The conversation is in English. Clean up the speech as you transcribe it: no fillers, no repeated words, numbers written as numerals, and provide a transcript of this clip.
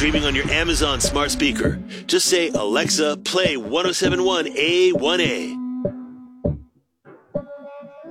streaming on your Amazon smart speaker. Just say, Alexa, play 1071 A1A.